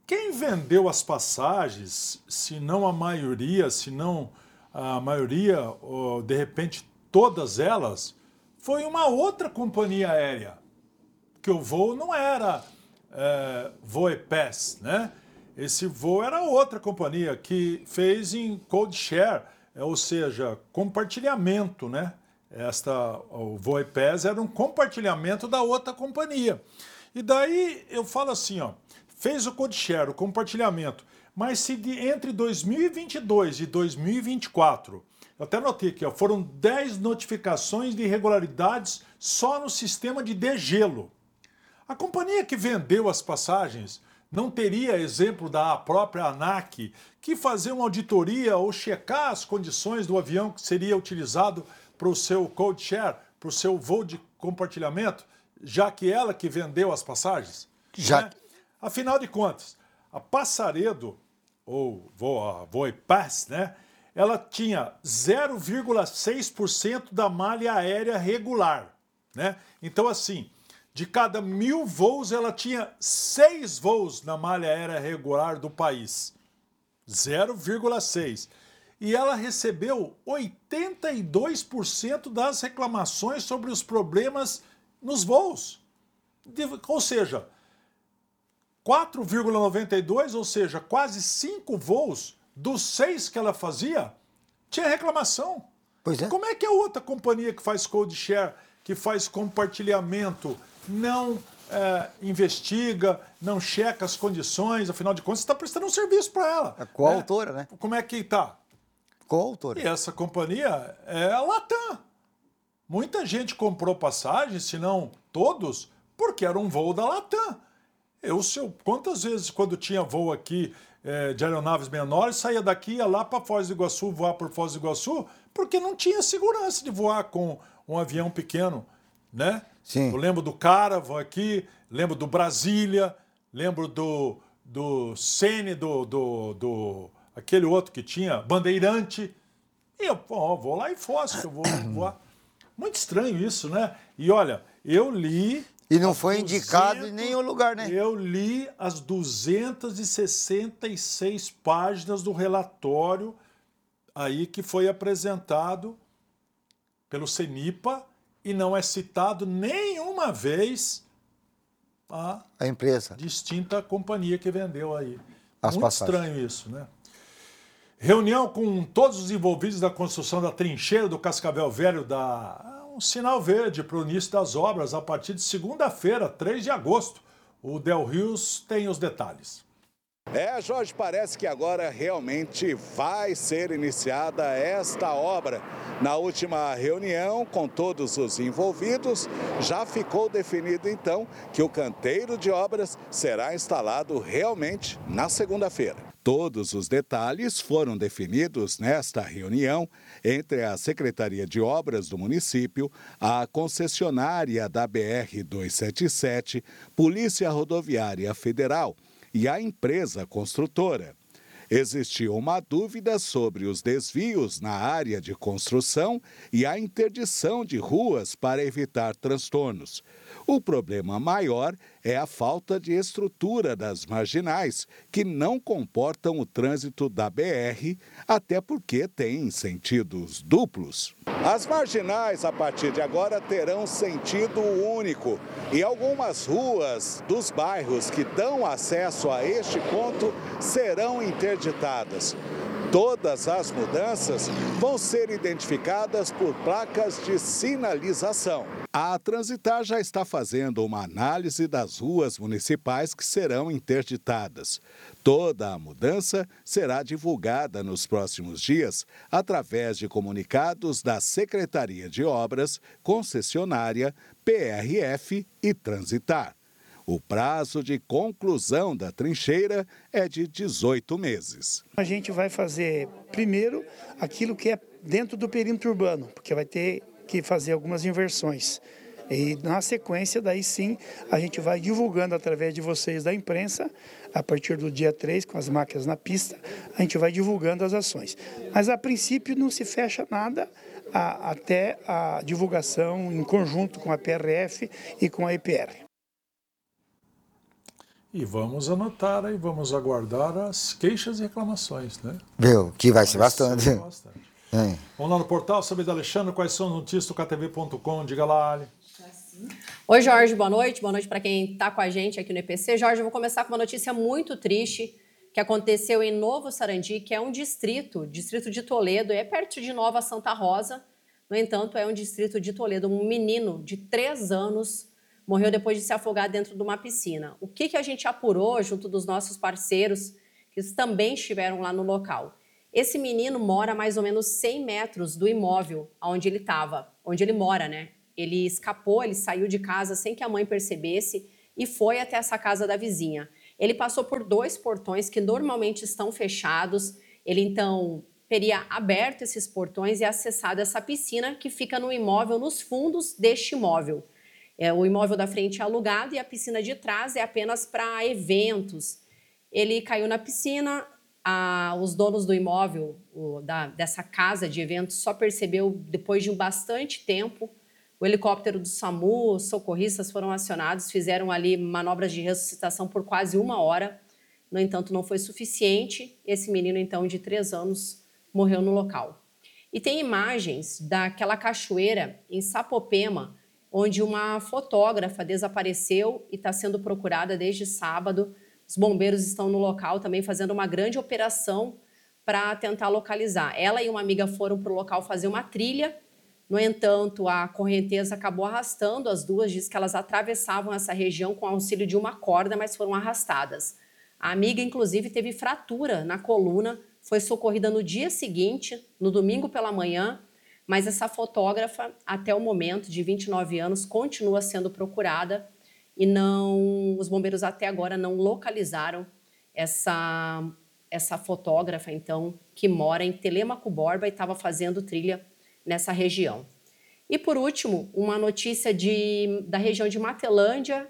quem vendeu as passagens, se não a maioria, se não a maioria, ou de repente todas elas, foi uma outra companhia aérea. Que o voo não era é, Voepass, né? Esse voo era outra companhia que fez em code share, ou seja, compartilhamento, né? Esta, o Voepass era um compartilhamento da outra companhia. E daí eu falo assim, ó, fez o code share, o compartilhamento, mas se de, entre dois mil e vinte e dois e dois mil e vinte e quatro, eu até notei aqui, ó, foram dez notificações de irregularidades só no sistema de degelo. A companhia que vendeu as passagens não teria, exemplo da própria ANAC, que fazer uma auditoria ou checar as condições do avião que seria utilizado para o seu code share, para o seu voo de compartilhamento, já que ela que vendeu as passagens? Já. Né? Afinal de contas, a Passaredo, ou a Voepass, né, ela tinha zero vírgula seis por cento da malha aérea regular. Né? Então, assim, de cada mil voos, ela tinha seis voos na malha aérea regular do país. zero vírgula seis. E ela recebeu oitenta e dois por cento das reclamações sobre os problemas nos voos. Ou seja, quatro vírgula noventa e dois, ou seja, quase cinco voos dos seis que ela fazia, tinha reclamação. Pois é. Como é que a outra companhia que faz code share, que faz compartilhamento, não é, investiga, não checa as condições, afinal de contas, você está prestando um serviço para ela. A coautora, né? Como é que está? Coautora. E essa companhia é a Latam. Muita gente comprou passagens, se não todos, porque era um voo da Latam. Eu, se eu, quantas vezes, quando tinha voo aqui é, de aeronaves menores, saía daqui, ia lá para Foz do Iguaçu, voar por Foz do Iguaçu, porque não tinha segurança de voar com um avião pequeno, né? Sim. Eu lembro do Caravan aqui, lembro do Brasília, lembro do, do Sene, do, do, do aquele outro que tinha, Bandeirante. E eu, pô, vou lá em Foz, que eu vou voar. Muito estranho isso, né? E olha, eu li... E não foi indicado em nenhum lugar, né? Eu li as duzentas e sessenta e seis páginas do relatório aí que foi apresentado pelo CENIPA e não é citado nenhuma vez a, a empresa, distinta companhia que vendeu aí. As Muito passagens. Estranho isso, né? Reunião com todos os envolvidos da construção da trincheira do Cascavel Velho dá um sinal verde para o início das obras a partir de segunda-feira, três de agosto. O Del Rios tem os detalhes. É, Jorge, parece que agora realmente vai ser iniciada esta obra. Na última reunião com todos os envolvidos, já ficou definido então que o canteiro de obras será instalado realmente na segunda-feira. Todos os detalhes foram definidos nesta reunião entre a Secretaria de Obras do município, a concessionária da B R duzentos e setenta e sete, Polícia Rodoviária Federal e a empresa construtora. Existiu uma dúvida sobre os desvios na área de construção e a interdição de ruas para evitar transtornos. O problema maior é a falta de estrutura das marginais, que não comportam o trânsito da B R, até porque têm sentidos duplos. As marginais, a partir de agora, terão sentido único e algumas ruas dos bairros que dão acesso a este ponto serão interditadas. Todas as mudanças vão ser identificadas por placas de sinalização. A Transitar já está fazendo uma análise das ruas municipais que serão interditadas. Toda a mudança será divulgada nos próximos dias através de comunicados da Secretaria de Obras, concessionária, P R F e Transitar. O prazo de conclusão da trincheira é de dezoito meses. A gente vai fazer, primeiro, aquilo que é dentro do perímetro urbano, porque vai ter que fazer algumas inversões. E, na sequência, daí sim, a gente vai divulgando através de vocês da imprensa, a partir do dia três, com as máquinas na pista, a gente vai divulgando as ações. Mas, a princípio, não se fecha nada a, até a divulgação em conjunto com a P R F e com a E P R. E vamos anotar aí, vamos aguardar as queixas e reclamações, né? Viu? Que vai ser Vai bastante. ser bastante. É. Vamos lá no portal, saber da Alexandre, quais são as notícias do K T V ponto com, diga lá, Ali. Oi, Jorge, boa noite. Boa noite para quem está com a gente aqui no E P C. Jorge, eu vou começar com uma notícia muito triste que aconteceu em Novo Sarandi, que é um distrito, distrito de Toledo, é perto de Nova Santa Rosa. No entanto, é um distrito de Toledo. Um menino de três anos morreu depois de se afogar dentro de uma piscina. O que, que a gente apurou junto dos nossos parceiros, que também estiveram lá no local? Esse menino mora a mais ou menos cem metros do imóvel onde ele estava, onde ele mora, né? Ele escapou, ele saiu de casa sem que a mãe percebesse e foi até essa casa da vizinha. Ele passou por dois portões que normalmente estão fechados. Ele, então, teria aberto esses portões e acessado essa piscina que fica no imóvel, nos fundos deste imóvel. É, o imóvel da frente é alugado e a piscina de trás é apenas para eventos. Ele caiu na piscina, a, os donos do imóvel, o, da, dessa casa de eventos, só percebeu depois de bastante tempo. O helicóptero do SAMU, os socorristas foram acionados, fizeram ali manobras de ressuscitação por quase uma hora. No entanto, não foi suficiente. Esse menino, então, de três anos, morreu no local. E tem imagens daquela cachoeira em Sapopema, onde uma fotógrafa desapareceu e está sendo procurada desde sábado. Os bombeiros estão no local também fazendo uma grande operação para tentar localizar. Ela e uma amiga foram para o local fazer uma trilha. No entanto, a correnteza acabou arrastando as duas, diz que elas atravessavam essa região com auxílio de uma corda, mas foram arrastadas. A amiga, inclusive, teve fratura na coluna, foi socorrida no dia seguinte, no domingo pela manhã, mas essa fotógrafa, até o momento, de vinte e nove anos, continua sendo procurada e não, os bombeiros até agora não localizaram essa, essa fotógrafa, então, que mora em Telêmaco Borba e estava fazendo trilha nessa região. E, por último, uma notícia de, da região de Matelândia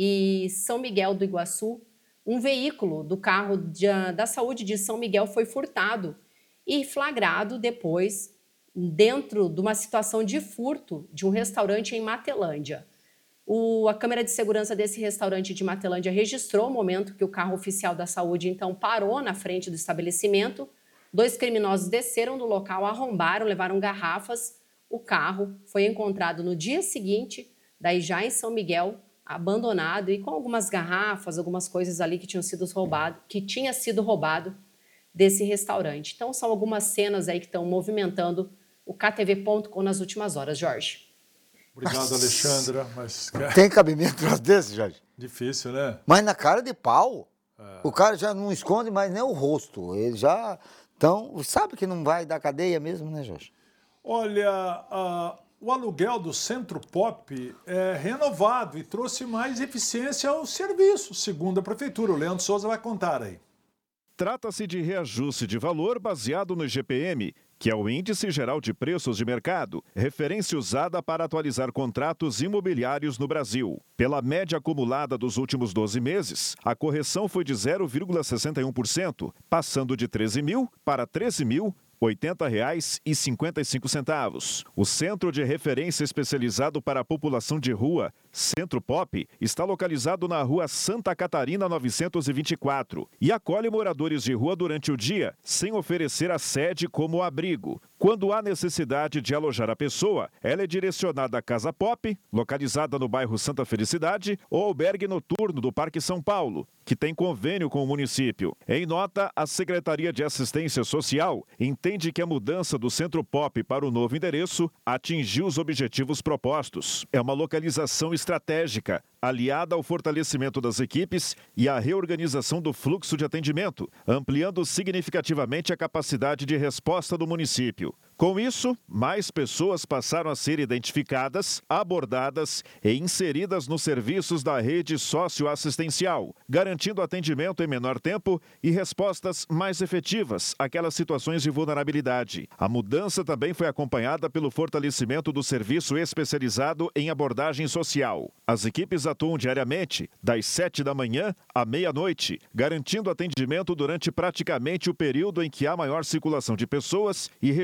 e São Miguel do Iguaçu. Um veículo do carro de, da saúde de São Miguel foi furtado e flagrado depois dentro de uma situação de furto de um restaurante em Matelândia. O, a câmera de segurança desse restaurante de Matelândia registrou o momento que o carro oficial da saúde, então, parou na frente do estabelecimento. Dois criminosos desceram do local, arrombaram, levaram garrafas. O carro foi encontrado no dia seguinte, daí já em São Miguel, abandonado e com algumas garrafas, algumas coisas ali que tinham sido roubado, que tinha sido roubado desse restaurante. Então são algumas cenas aí que estão movimentando o K T V ponto com nas últimas horas, Jorge. Obrigado, Alexandra. Mas... Tem cabimento desse, Jorge? Difícil, né? Mas na cara de pau, é. O cara já não esconde mais nem o rosto. Ele já... Então, sabe que não vai dar cadeia mesmo, né, Jorge? Olha, a, o aluguel do Centro Pop é renovado e trouxe mais eficiência ao serviço, segundo a Prefeitura. O Leandro Souza vai contar aí. Trata-se de reajuste de valor baseado no I G P M, que é o Índice Geral de Preços de Mercado, referência usada para atualizar contratos imobiliários no Brasil. Pela média acumulada dos últimos doze meses, a correção foi de zero vírgula sessenta e um por cento, passando de treze mil para treze mil oitenta reais e cinquenta e cinco centavos. O Centro de Referência Especializado para a População de Rua, Centro Pop, está localizado na Rua Santa Catarina novecentos e vinte e quatro e acolhe moradores de rua durante o dia, sem oferecer a sede como abrigo. Quando há necessidade de alojar a pessoa, ela é direcionada à Casa Pop, localizada no bairro Santa Felicidade, ou albergue noturno do Parque São Paulo, que tem convênio com o município. Em nota, a Secretaria de Assistência Social entende que a mudança do Centro Pop para o novo endereço atingiu os objetivos propostos. É uma localização estratégica, aliada ao fortalecimento das equipes e à reorganização do fluxo de atendimento, ampliando significativamente a capacidade de resposta do município. Com isso, mais pessoas passaram a ser identificadas, abordadas e inseridas nos serviços da rede socioassistencial, garantindo atendimento em menor tempo e respostas mais efetivas àquelas situações de vulnerabilidade. A mudança também foi acompanhada pelo fortalecimento do serviço especializado em abordagem social. As equipes atuam diariamente, das sete da manhã à meia-noite, garantindo atendimento durante praticamente o período em que há maior circulação de pessoas e registro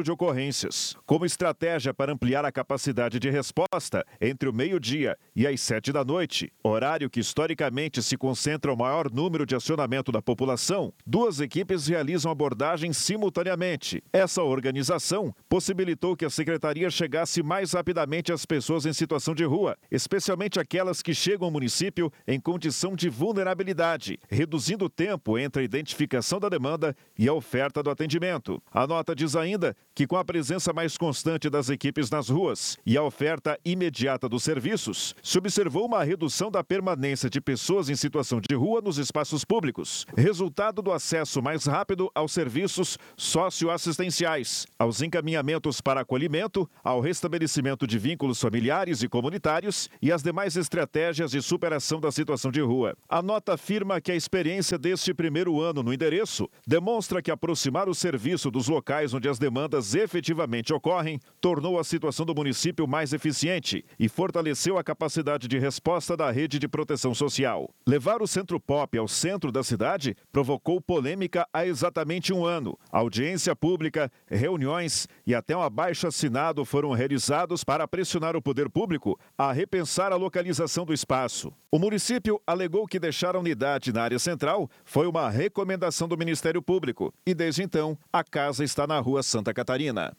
número de ocorrências. Como estratégia para ampliar a capacidade de resposta, entre o meio-dia e as sete da noite, horário que historicamente se concentra o maior número de acionamento da população, duas equipes realizam abordagens simultaneamente. Essa organização possibilitou que a Secretaria chegasse mais rapidamente às pessoas em situação de rua, especialmente aquelas que chegam ao município em condição de vulnerabilidade, reduzindo o tempo entre a identificação da demanda e a oferta do atendimento. A nota diz ainda que, com a presença mais constante das equipes nas ruas e a oferta imediata dos serviços, se observou uma redução da permanência de pessoas em situação de rua nos espaços públicos, resultado do acesso mais rápido aos serviços socioassistenciais, aos encaminhamentos para acolhimento, ao restabelecimento de vínculos familiares e comunitários e às demais estratégias de superação da situação de rua. A nota afirma que a experiência deste primeiro ano no endereço demonstra que aproximar o serviço dos locais onde as demandas efetivamente ocorrem tornou a situação do município mais eficiente e fortaleceu a capacidade de resposta da rede de proteção social. Levar o Centro Pop ao centro da cidade provocou polêmica há exatamente um ano. Audiência pública, reuniões e até um abaixo-assinado foram realizados para pressionar o poder público a repensar a localização do espaço. O município alegou que deixar a unidade na área central foi uma recomendação do Ministério Público e, desde então, a casa está na rua Santa Catarina.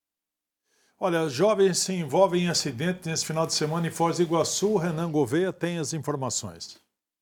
Olha, jovens se envolvem em acidente nesse final de semana em Foz do Iguaçu. Renan Gouveia tem as informações.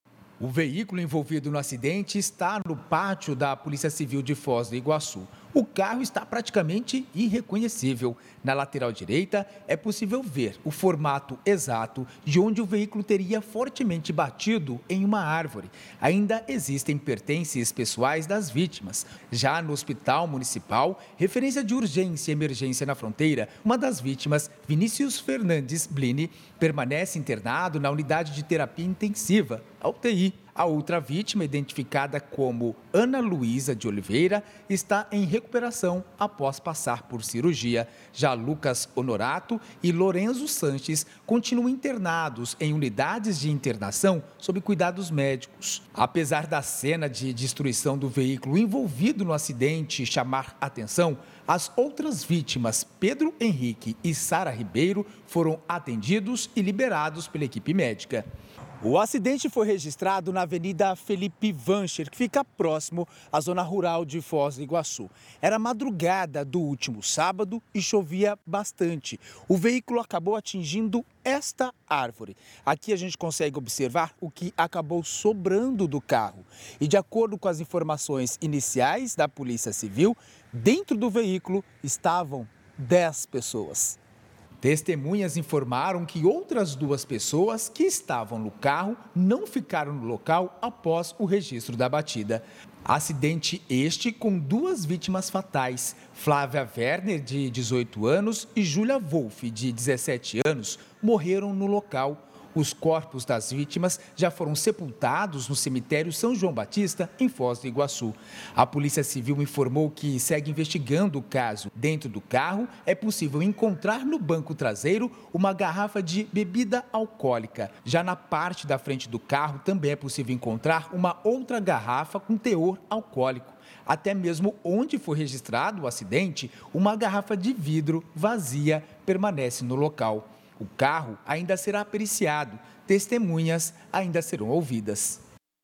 O veículo envolvido no acidente está no pátio da Polícia Civil de Foz do Iguaçu. O carro está praticamente irreconhecível. Na lateral direita, é possível ver o formato exato de onde o veículo teria fortemente batido em uma árvore. Ainda existem pertences pessoais das vítimas. Já no Hospital Municipal, referência de urgência e emergência na fronteira, uma das vítimas, Vinícius Fernandes Blini, permanece internado na unidade de terapia intensiva, a U T I. A outra vítima, identificada como Ana Luísa de Oliveira, está em recuperação após passar por cirurgia. Já Lucas Honorato e Lorenzo Sanches continuam internados em unidades de internação sob cuidados médicos. Apesar da cena de destruição do veículo envolvido no acidente chamar atenção, as outras vítimas, Pedro Henrique e Sara Ribeiro, foram atendidos e liberados pela equipe médica. O acidente foi registrado na Avenida Felipe Vancher, que fica próximo à zona rural de Foz do Iguaçu. Era madrugada do último sábado e chovia bastante. O veículo acabou atingindo esta árvore. Aqui a gente consegue observar o que acabou sobrando do carro. E de acordo com as informações iniciais da Polícia Civil, dentro do veículo estavam dez pessoas. Testemunhas informaram que outras duas pessoas que estavam no carro não ficaram no local após o registro da batida. Acidente este com duas vítimas fatais, Flávia Werner, de dezoito anos, e Júlia Wolff, de dezessete anos, morreram no local. Os corpos das vítimas já foram sepultados no cemitério São João Batista, em Foz do Iguaçu. A Polícia Civil informou que segue investigando o caso. Dentro do carro, é possível encontrar no banco traseiro uma garrafa de bebida alcoólica. Já na parte da frente do carro, também é possível encontrar uma outra garrafa com teor alcoólico. Até mesmo onde foi registrado o acidente, uma garrafa de vidro vazia permanece no local. O carro ainda será periciado, testemunhas ainda serão ouvidas.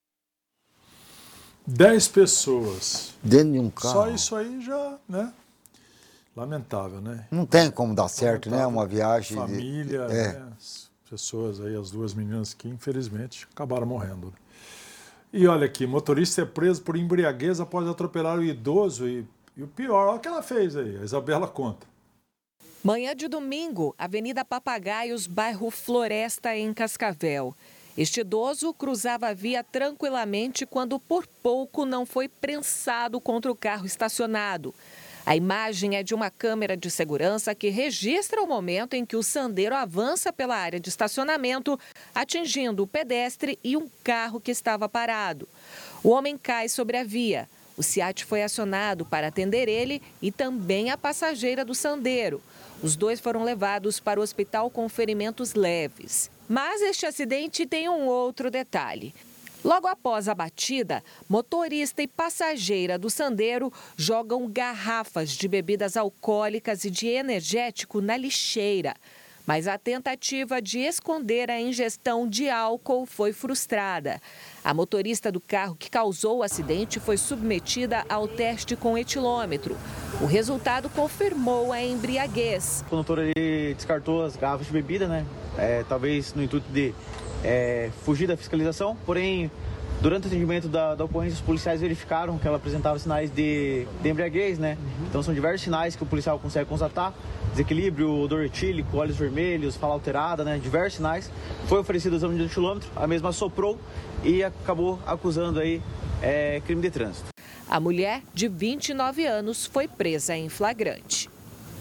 Dez pessoas. Dentro de um carro. Só isso aí já, né? Lamentável, né? Não tem como dar certo, né? Uma viagem. Família, de... é. né? As pessoas aí, as duas meninas que infelizmente acabaram morrendo. E olha aqui, motorista é preso por embriaguez após atropelar o idoso e, e o pior, olha o que ela fez aí, a Isabela conta. Manhã de domingo, Avenida Papagaios, bairro Floresta, em Cascavel. Este idoso cruzava a via tranquilamente quando por pouco não foi prensado contra o carro estacionado. A imagem é de uma câmera de segurança que registra o momento em que o Sandero avança pela área de estacionamento, atingindo o pedestre e um carro que estava parado. O homem cai sobre a via. O SEAT foi acionado para atender ele e também a passageira do Sandero. Os dois foram levados para o hospital com ferimentos leves. Mas este acidente tem um outro detalhe. Logo após a batida, motorista e passageira do Sandero jogam garrafas de bebidas alcoólicas e de energético na lixeira. Mas a tentativa de esconder a ingestão de álcool foi frustrada. A motorista do carro que causou o acidente foi submetida ao teste com etilômetro. O resultado confirmou a embriaguez. O condutor ele descartou as garrafas de bebida, né? É, talvez no intuito de é, fugir da fiscalização, porém, durante o atendimento da, da ocorrência, os policiais verificaram que ela apresentava sinais de, de embriaguez, né? Então são diversos sinais que o policial consegue constatar: desequilíbrio, odor etílico, olhos vermelhos, fala alterada, né? Diversos sinais. Foi oferecido o exame de etilômetro, a mesma soprou e acabou acusando aí é, crime de trânsito. A mulher, de vinte e nove anos, foi presa em flagrante.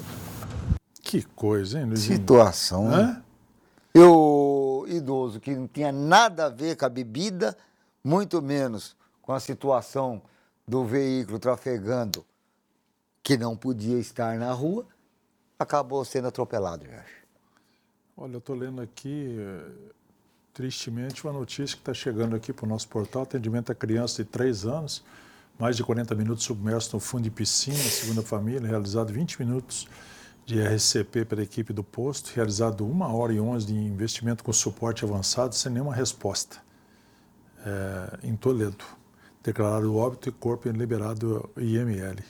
Que coisa, hein, Luizinho? Situação, né? E o idoso que não tinha nada a ver com a bebida, muito menos com a situação do veículo trafegando, que não podia estar na rua, acabou sendo atropelado, Jorge. Olha, eu estou lendo aqui, tristemente, uma notícia que está chegando aqui para o nosso portal: atendimento a criança de três anos, mais de quarenta minutos submerso no fundo de piscina, segundo a família, realizado vinte minutos de R C P pela equipe do posto, realizado uma hora e onze de investimento com suporte avançado, sem nenhuma resposta. É, em Toledo. Declarado óbito e corpo liberado I M L.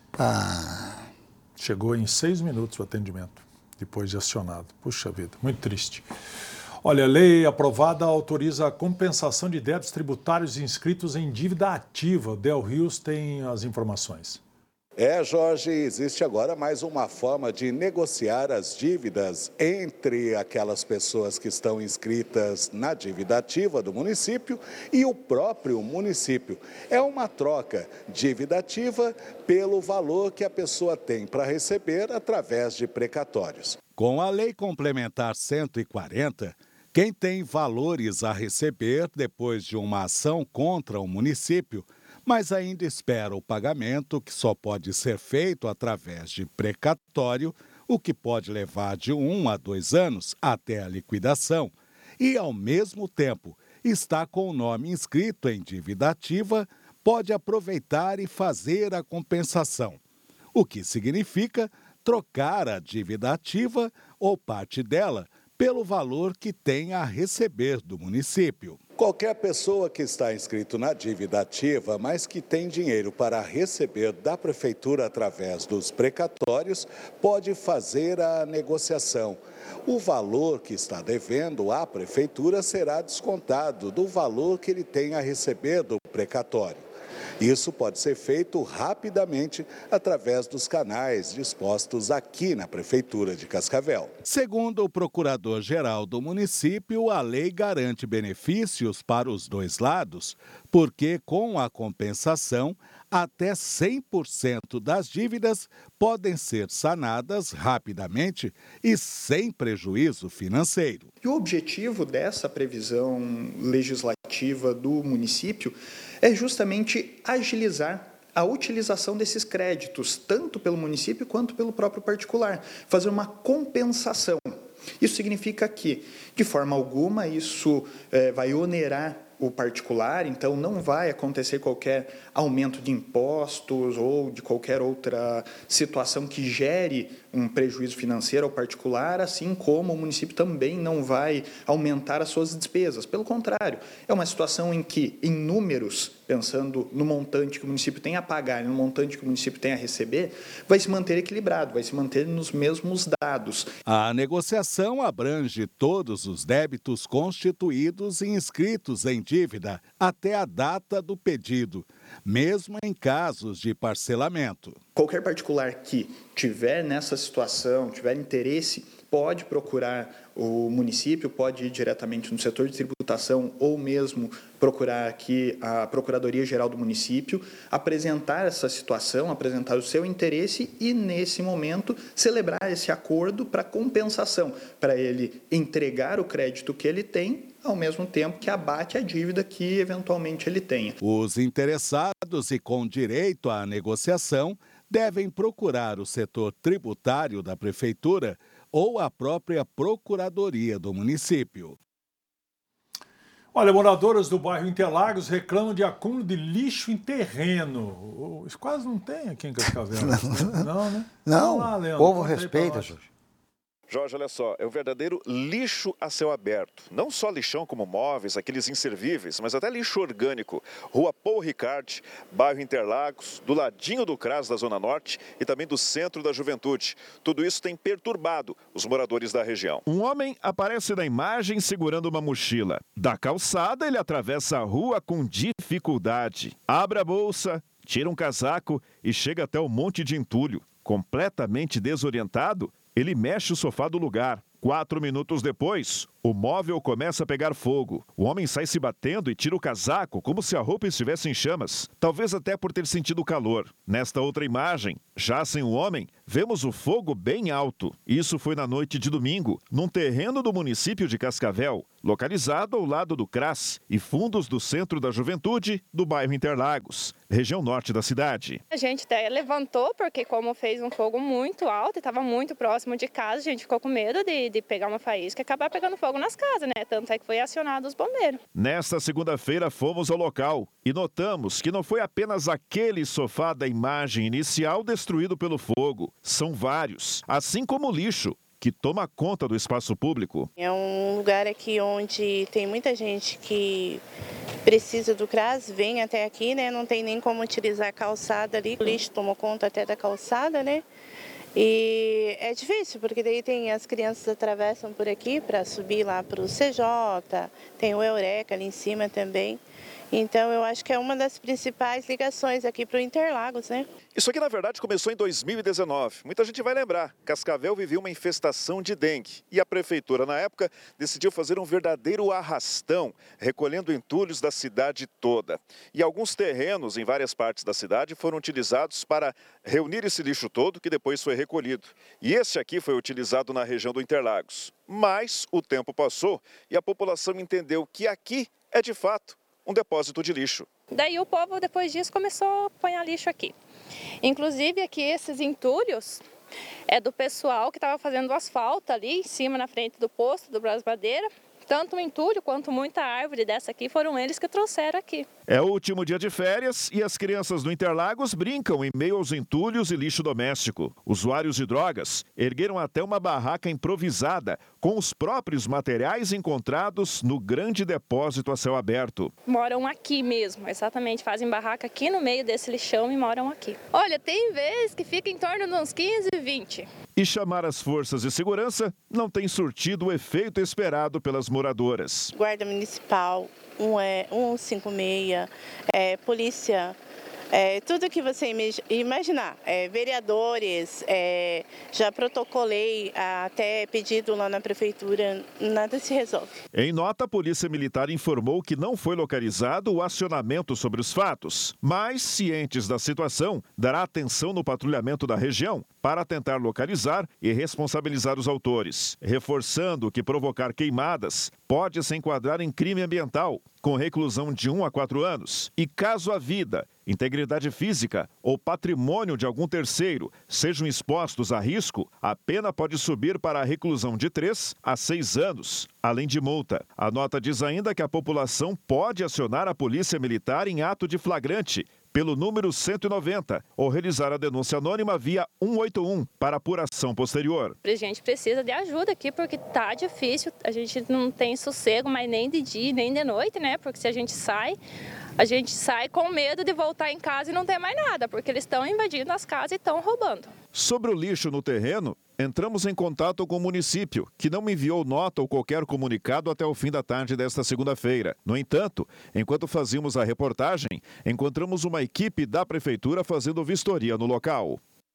Ah. Chegou em seis minutos o atendimento, depois de acionado. Puxa vida, muito triste. Olha, a lei aprovada autoriza a compensação de débitos tributários inscritos em dívida ativa. O Del Rios tem as informações. É, Jorge, existe agora mais uma forma de negociar as dívidas entre aquelas pessoas que estão inscritas na dívida ativa do município e o próprio município. É uma troca, dívida ativa pelo valor que a pessoa tem para receber através de precatórios. Com a Lei Complementar cento e quarenta, quem tem valores a receber depois de uma ação contra o município, mas ainda espera o pagamento, que só pode ser feito através de precatório, o que pode levar de um a dois anos até a liquidação, e, ao mesmo tempo, está com o nome inscrito em dívida ativa, pode aproveitar e fazer a compensação, o que significa trocar a dívida ativa ou parte dela pelo valor que tem a receber do município. Qualquer pessoa que está inscrito na dívida ativa, mas que tem dinheiro para receber da prefeitura através dos precatórios, pode fazer a negociação. O valor que está devendo à prefeitura será descontado do valor que ele tem a receber do precatório. Isso pode ser feito rapidamente através dos canais dispostos aqui na Prefeitura de Cascavel. Segundo o procurador-geral do município, a lei garante benefícios para os dois lados, porque com a compensação, até cem por cento das dívidas podem ser sanadas rapidamente e sem prejuízo financeiro. E o objetivo dessa previsão legislativa do município é justamente agilizar a utilização desses créditos, tanto pelo município quanto pelo próprio particular, fazer uma compensação. Isso significa que, de forma alguma, isso é, vai onerar o particular, então não vai acontecer qualquer aumento de impostos ou de qualquer outra situação que gere um prejuízo financeiro ao particular, assim como o município também não vai aumentar as suas despesas. Pelo contrário, é uma situação em que, em números, pensando no montante que o município tem a pagar e no montante que o município tem a receber, vai se manter equilibrado, vai se manter nos mesmos dados. A negociação abrange todos os débitos constituídos e inscritos em dívida até a data do pedido, mesmo em casos de parcelamento. Qualquer particular que tiver nessa situação, tiver interesse, pode procurar o município, pode ir diretamente no setor de tributação ou mesmo procurar aqui a Procuradoria-Geral do município, apresentar essa situação, apresentar o seu interesse e, nesse momento, celebrar esse acordo para compensação, para ele entregar o crédito que ele tem, ao mesmo tempo que abate a dívida que eventualmente ele tenha. Os interessados e com direito à negociação devem procurar o setor tributário da Prefeitura ou a própria Procuradoria do município. Olha, moradoras do bairro Interlagos reclamam de acúmulo de lixo em terreno. Isso quase não tem aqui em Cascavel. Não, não, né? Não, lá, o povo respeita, Jorge. Jorge, olha só, é um verdadeiro lixo a céu aberto. Não só lixão como móveis, aqueles inservíveis, mas até lixo orgânico. Rua Paul Ricard, bairro Interlagos, do ladinho do CRAS da Zona Norte e também do Centro da Juventude. Tudo isso tem perturbado os moradores da região. Um homem aparece na imagem segurando uma mochila. Da calçada, ele atravessa a rua com dificuldade. Abre a bolsa, tira um casaco e chega até o monte de entulho. Completamente desorientado, ele mexe o sofá do lugar. Quatro minutos depois, o móvel começa a pegar fogo. O homem sai se batendo e tira o casaco, como se a roupa estivesse em chamas. Talvez até por ter sentido calor. Nesta outra imagem, já sem o homem, vemos o fogo bem alto. Isso foi na noite de domingo, num terreno do município de Cascavel, localizado ao lado do CRAS e fundos do Centro da Juventude do bairro Interlagos, região norte da cidade. A gente até levantou, porque como fez um fogo muito alto e estava muito próximo de casa, a gente ficou com medo de, de pegar uma faísca e acabar pegando fogo nas casas, né? Tanto é que foi acionado os bombeiros. Nesta segunda-feira fomos ao local e notamos que não foi apenas aquele sofá da imagem inicial destruído pelo fogo. São vários, assim como o lixo, que toma conta do espaço público. É um lugar aqui onde tem muita gente que precisa do CRAS, vem até aqui, né? Não tem nem como utilizar a calçada ali. O lixo tomou conta até da calçada, né? E é difícil, porque daí tem as crianças atravessam por aqui para subir lá para o C J, tem o Eureka ali em cima também. Então, eu acho que é uma das principais ligações aqui para o Interlagos, né? Isso aqui, na verdade, começou em dois mil e dezenove. Muita gente vai lembrar. Cascavel vivia uma infestação de dengue. E a prefeitura, na época, decidiu fazer um verdadeiro arrastão, recolhendo entulhos da cidade toda. E alguns terrenos em várias partes da cidade foram utilizados para reunir esse lixo todo, que depois foi recolhido. E esse aqui foi utilizado na região do Interlagos. Mas o tempo passou e a população entendeu que aqui é, de fato, um depósito de lixo. Daí o povo, depois disso, começou a pôr lixo aqui. Inclusive, aqui esses entulhos é do pessoal que estava fazendo asfalto ali em cima, na frente do posto do Bras Madeira. Tanto o entulho quanto muita árvore dessa aqui foram eles que trouxeram aqui. É o último dia de férias e as crianças do Interlagos brincam em meio aos entulhos e lixo doméstico. Usuários de drogas ergueram até uma barraca improvisada com os próprios materiais encontrados no grande depósito a céu aberto. Moram aqui mesmo, exatamente, fazem barraca aqui no meio desse lixão e moram aqui. Olha, tem vezes que fica em torno de uns quinze, vinte. E chamar as forças de segurança não tem surtido o efeito esperado pelas moradoras. Guarda Municipal, um é cento e cinquenta e seis, é, polícia, é, tudo que você imaginar, é, vereadores, é, já protocolei até pedido lá na prefeitura, nada se resolve. Em nota, a Polícia Militar informou que não foi localizado o acionamento sobre os fatos, mas, cientes da situação, dará atenção no patrulhamento da região para tentar localizar e responsabilizar os autores, reforçando que provocar queimadas pode se enquadrar em crime ambiental, com reclusão de um a quatro anos. E caso a vida, integridade física ou patrimônio de algum terceiro sejam expostos a risco, a pena pode subir para a reclusão de três a seis anos, além de multa. A nota diz ainda que a população pode acionar a Polícia Militar em ato de flagrante, pelo número cento e noventa, ou realizar a denúncia anônima via cento e oitenta e um para apuração posterior. A gente precisa de ajuda aqui porque tá difícil, a gente não tem sossego, mas nem de dia, nem de noite, né? Porque se a gente sai, a gente sai com medo de voltar em casa e não ter mais nada, porque eles estão invadindo as casas e estão roubando. Sobre o lixo no terreno, entramos em contato com o município, que não me enviou nota ou qualquer comunicado até o fim da tarde desta segunda-feira. No entanto, enquanto fazíamos a reportagem, encontramos uma equipe da prefeitura fazendo vistoria no local.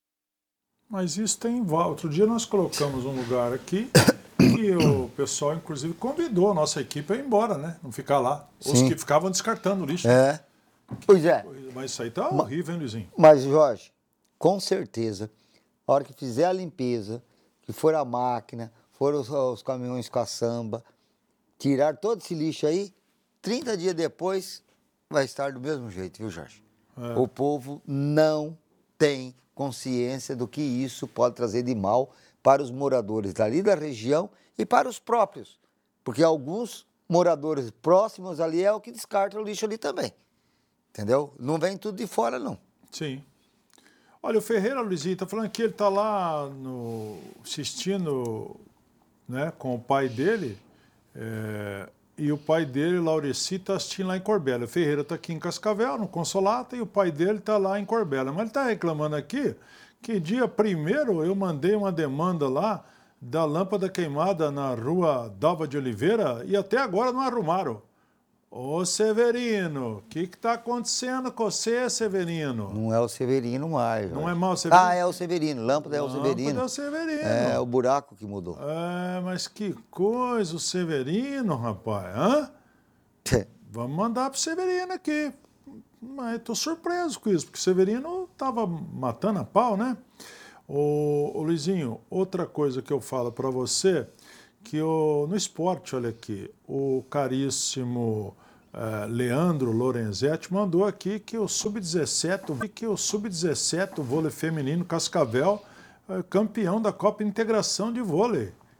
Mas isso tem... Outro dia nós colocamos um lugar aqui e o pessoal, inclusive, convidou a nossa equipe a ir embora, né? Não ficar lá. Os Sim. que ficavam descartando o lixo. É. Pois é. Mas isso aí tá horrível, hein, Luizinho? Mas, Jorge, com certeza, a hora que fizer a limpeza, que for a máquina, for os, os caminhões caçamba, tirar todo esse lixo aí, trinta dias depois vai estar do mesmo jeito, viu, Jorge? É. O povo não tem consciência do que isso pode trazer de mal para os moradores dali da região e para os próprios. Porque alguns moradores próximos ali é o que descarta o lixo ali também. Entendeu? Não vem tudo de fora, não. Sim. Olha, o Ferreira, Luizinho, está falando que ele está lá no, assistindo, né, com o pai dele, é, e o pai dele, Laureci, está assistindo lá em Corbélia. O Ferreira está aqui em Cascavel, no Consolata, e o pai dele está lá em Corbélia. Mas ele está reclamando aqui que dia primeiro eu mandei uma demanda lá da lâmpada queimada na rua Dalva de Oliveira e até agora não arrumaram. Ô Severino, o que está acontecendo com você, Severino? Não é o Severino mais. Não é mal o Severino? Ah, é o Severino, lâmpada é o Severino. Lâmpada é o Severino. É o buraco que mudou. É, mas que coisa, o Severino, rapaz, hã? Vamos mandar pro Severino aqui. Mas tô surpreso com isso, porque o Severino tava matando a pau, né? Ô, ô Luizinho, outra coisa que eu falo para você, que o, no esporte, olha aqui, o caríssimo uh, Leandro Lorenzetti mandou aqui que o sub dezessete, que o sub dezessete, o vôlei feminino Cascavel, é campeão da Copa Integração de Vôlei.